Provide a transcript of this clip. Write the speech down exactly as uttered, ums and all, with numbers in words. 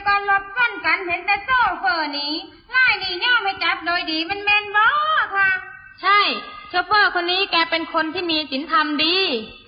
ก็หลบซ่อนกันเห็นแต่โซ่เฟอร์นี้ไล่นี่ย่อไม่จับโดยดีมันแมนบ่ค่ะใช่โชเฟอร์คนนี้แกเป็นคนที่มีศีลธรรมดี